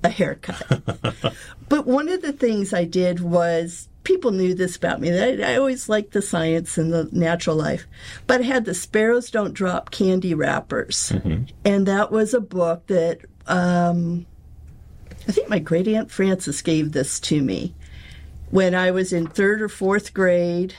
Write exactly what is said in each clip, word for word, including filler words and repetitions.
a haircut. But one of the things I did was, people knew this about me, that I, I always liked the science and the natural life. But I had the Sparrows Don't Drop Candy Wrappers. Mm-hmm. And that was a book that um, I think my great Aunt Frances gave this to me when I was in third or fourth grade.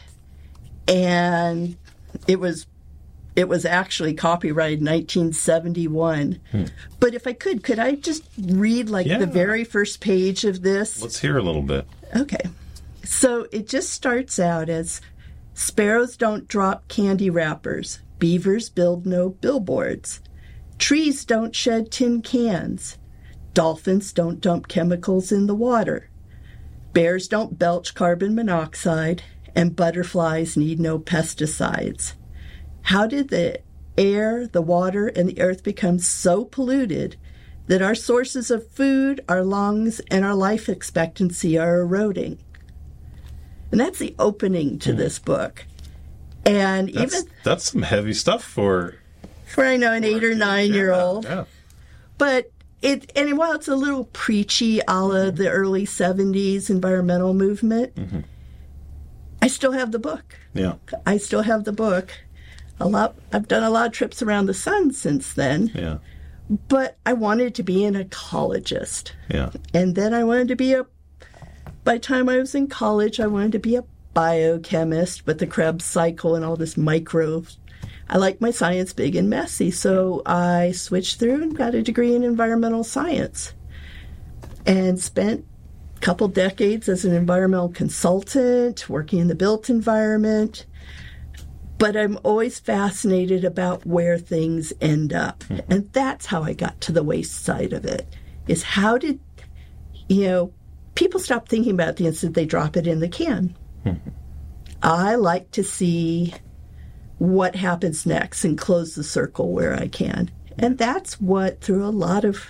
And it was It was actually copyrighted nineteen seventy-one. Hmm. But if I could, could I just read like yeah. the very first page of this? Let's hear a little bit. Okay. So it just starts out as, sparrows don't drop candy wrappers. Beavers build no billboards. Trees don't shed tin cans. Dolphins don't dump chemicals in the water. Bears don't belch carbon monoxide. And butterflies need no pesticides. How did the air, the water, and the earth become so polluted that our sources of food, our lungs, and our life expectancy are eroding? And that's the opening to mm. this book. And that's, even that's some heavy stuff for for I know an eight or nine year old. Yeah, yeah. But it and while it's a little preachy, a la mm-hmm. the early seventies environmental movement, mm-hmm. I still have the book. Yeah, I still have the book. A lot. I've done a lot of trips around the sun since then. Yeah. But I wanted to be an ecologist. Yeah. And then I wanted to be a, by the time I was in college, I wanted to be a biochemist, but the Krebs cycle and all this micro, I like my science big and messy. So I switched through and got a degree in environmental science and spent a couple decades as an environmental consultant, working in the built environment. But I'm always fascinated about where things end up. Mm-hmm. And that's how I got to the waste side of it, is how did, you know, people stop thinking about it the instant they drop it in the can. Mm-hmm. I like to see what happens next and close the circle where I can. And that's what, through a lot of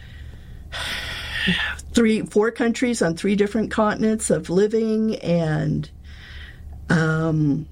three, four countries on three different continents of living and, um,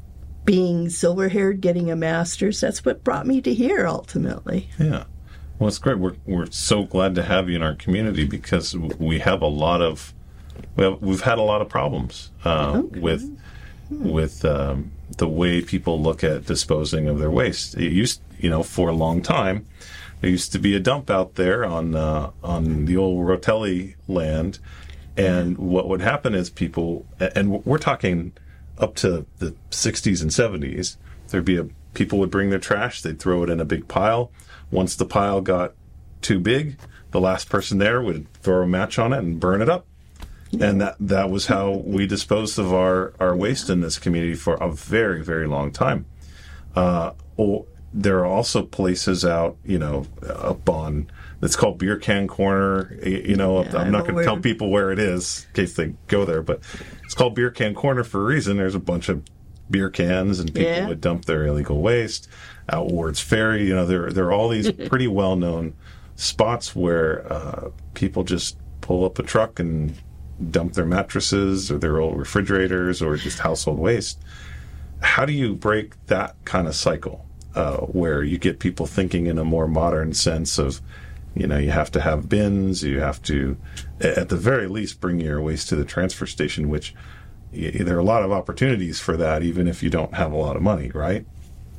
being silver-haired, getting a master's, that's what brought me to here, ultimately. Yeah. Well, it's great. We're we're so glad to have you in our community because we have a lot of, well, we've had a lot of problems uh, okay. with hmm. with um, the way people look at disposing of their waste. It used, you know, for a long time, there used to be a dump out there on uh, on the old Rotelli land, and what would happen is people, and we're talking up to the sixties and seventies, there'd be a people would bring their trash, they'd throw it in a big pile. Once the pile got too big, the last person there would throw a match on it and burn it up. And that that was how we disposed of our, our waste in this community for a very, very long time. Uh, or there are also places out, you know, up on, it's called Beer Can Corner. You know, yeah, I'm not going to tell people where it is in case they go there, but it's called Beer Can Corner for a reason. There's a bunch of beer cans and people yeah. would dump their illegal waste. Out Ward's Ferry, you know, there, there are all these pretty well-known spots where uh, people just pull up a truck and dump their mattresses or their old refrigerators or just household waste. How do you break that kind of cycle uh, where you get people thinking in a more modern sense of, you know, you have to have bins, you have to, at the very least, bring your waste to the transfer station, which y- there are a lot of opportunities for that, even if you don't have a lot of money, right?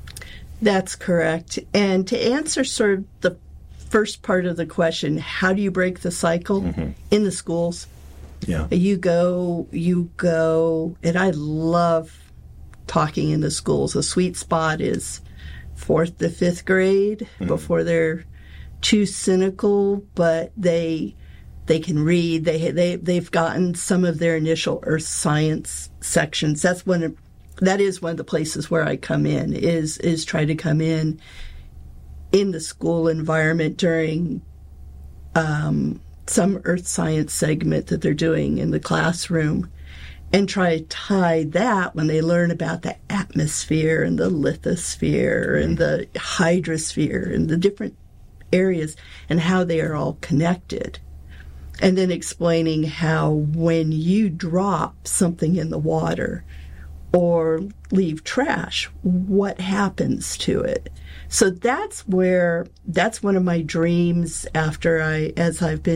That's correct. And to answer sort of the first part of the question, how do you break the cycle? Mm-hmm. In the schools. Yeah. You go, you go, and I love talking in the schools. The sweet spot is fourth to fifth grade mm-hmm. before they're too cynical, but they they can read. They they they've gotten some of their initial earth science sections. That's one of, that is one of the places where I come in. Is is try to come in in the school environment during um, some earth science segment that they're doing in the classroom, and try to tie that when they learn about the atmosphere and the lithosphere mm. and the hydrosphere and the different areas and how they are all connected. And then explaining how when you drop something in the water or leave trash, what happens to it. So that's where, that's one of my dreams after I, as I've been